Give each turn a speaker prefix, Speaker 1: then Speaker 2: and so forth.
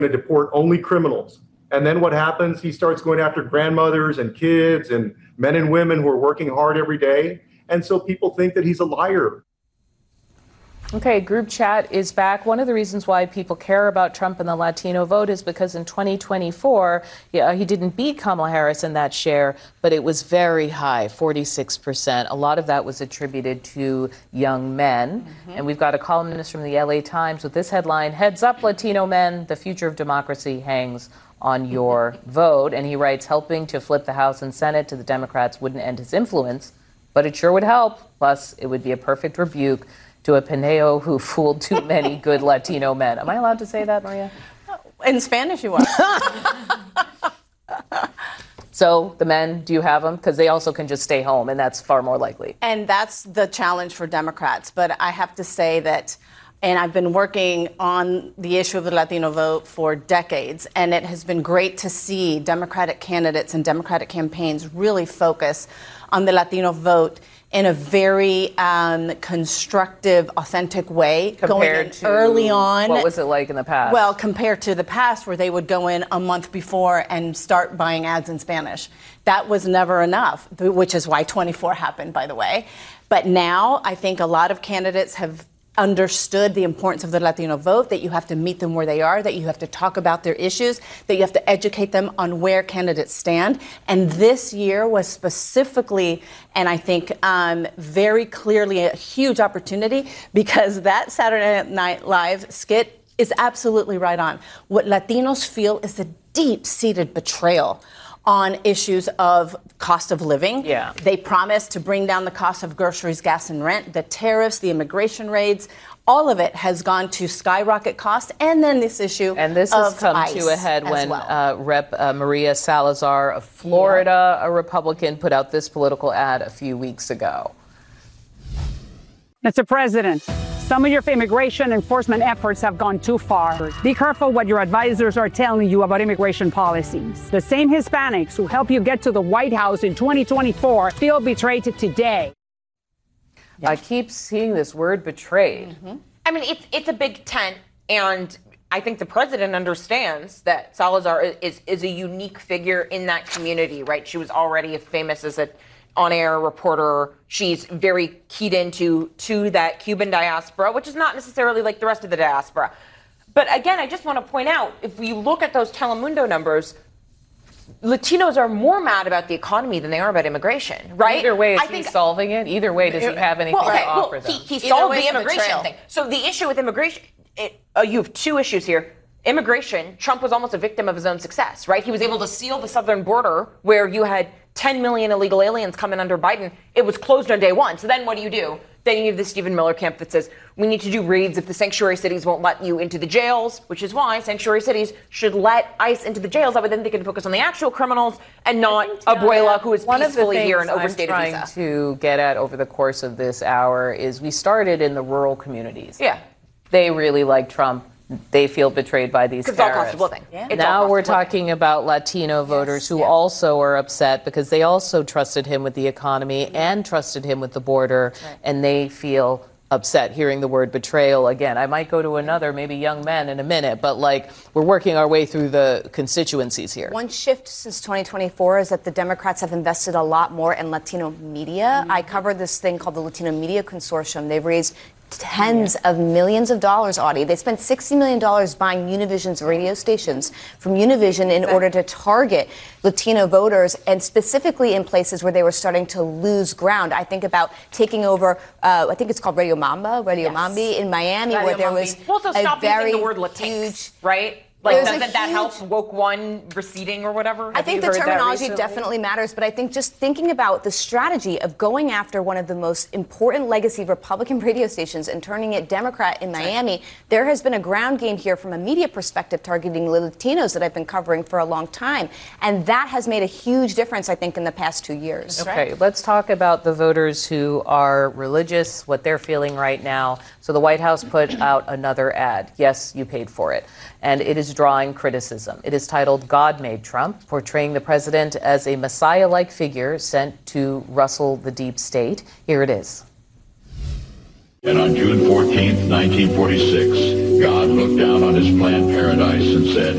Speaker 1: to deport only criminals. And then what happens? He starts going after grandmothers and kids and men and women who are working hard every day. And so people think that he's a liar.
Speaker 2: Okay, group chat is back. One of the reasons why people care about Trump and the Latino vote is because in 2024, he didn't beat Kamala Harris in that share, but it was very high, 46%. A lot of that was attributed to young men. And we've got a columnist from the LA Times with this headline, "Heads up, Latino men, the future of democracy hangs on your vote." And he writes, "Helping to flip the House and Senate to the Democrats wouldn't end his influence, but it sure would help. Plus, it would be a perfect rebuke to a Pineo who fooled too many good Latino men." Am I allowed to say that, Maria?
Speaker 3: In Spanish, you are.
Speaker 2: So the men, do you have them? Because they also can just stay home, and that's far more likely.
Speaker 3: And that's the challenge for Democrats. But I have to say that, and I've been working on the issue of the Latino vote for decades, and it has been great to see Democratic candidates and Democratic campaigns really focus on the Latino vote in a very constructive, authentic way.
Speaker 2: Compared to
Speaker 3: early on.
Speaker 2: What was it like in the past?
Speaker 3: Well, compared to the past where they would go in a month before and start buying ads in Spanish. That was never enough, which is why 24 happened, by the way. But now I think a lot of candidates have understood the importance of the Latino vote, that you have to meet them where they are, that you have to talk about their issues, that you have to educate them on where candidates stand. And this year was specifically, and I think very clearly, a huge opportunity, because that Saturday Night Live skit is absolutely right on. What Latinos feel is a deep-seated betrayal on issues of cost of living.
Speaker 2: Yeah.
Speaker 3: They promised to bring down the cost of groceries, gas, and rent. The tariffs, the immigration raids, all of it has gone to skyrocket costs. And then this issue
Speaker 2: and this has come to a head when Rep. Maria Salazar of Florida, a Republican, put out this political ad a few weeks ago.
Speaker 4: Mr. President, some of your immigration enforcement efforts have gone too far. Be careful what your advisors are telling you about immigration policies. The same Hispanics who helped you get to the White House in 2024 feel betrayed today.
Speaker 2: I keep seeing this word betrayed.
Speaker 5: I mean, it's a big tent, and I think the president understands that Salazar is a unique figure in that community, right? She was already famous as a on-air reporter. She's very keyed into that Cuban diaspora, which is not necessarily like the rest of the diaspora. But again, I just want to point out, if we look at those Telemundo numbers, Latinos are more mad about the economy than they are about immigration, right?
Speaker 2: Either way, is he solving it? Either way, does he have anything to offer them?
Speaker 5: He solved the immigration thing. So the issue with immigration, you have two issues here. Immigration, Trump was almost a victim of his own success, right? He was able to seal the southern border where you had 10 million illegal aliens coming under Biden. It was closed on day one. So then what do? Then you have the Stephen Miller camp that says we need to do raids if the sanctuary cities won't let you into the jails, which is why sanctuary cities should let ICE into the jails. That way then they can focus on the actual criminals and not Abuela, who is peacefully here and overstayed a visa.
Speaker 2: One of the things I'm trying to get at over the course of this hour is we started in the rural communities.
Speaker 5: Yeah.
Speaker 2: They really like Trump. They feel betrayed by these tariffs.
Speaker 5: It's all cost of living. Yeah.
Speaker 2: Now we're talking about Latino voters who also are upset because they also trusted him with the economy and trusted him with the border, and they feel upset hearing the word betrayal again. I might go to another, maybe young men in a minute, but we're working our way through the constituencies here.
Speaker 6: One shift since 2024 is that the Democrats have invested a lot more in Latino media. I covered this thing called the Latino Media Consortium. They've raised tens of millions of dollars, Audie. They spent $60 million buying Univision's radio stations from Univision in order to target Latino voters, and specifically in places where they were starting to lose ground. I think about taking over, I think it's called Radio Mambi in Miami, where there was
Speaker 5: a very
Speaker 6: using
Speaker 5: the word Latinx,
Speaker 6: huge,
Speaker 5: right? Doesn't that help woke one receding or whatever?
Speaker 6: I think the terminology definitely matters, but I think just thinking about the strategy of going after one of the most important legacy Republican radio stations and turning it Democrat in Miami, there has been a ground game here from a media perspective targeting Latinos that I've been covering for a long time. And that has made a huge difference, I think, in the past 2 years.
Speaker 2: Okay, let's talk about the voters who are religious, what they're feeling right now. So the White House put out another ad. Yes, you paid for it. And it is drawing criticism. It is titled God Made Trump, portraying the president as a Messiah-like figure sent to rustle the deep state. Here it is.
Speaker 7: And on June 14th, 1946, God looked down on his planned paradise and said,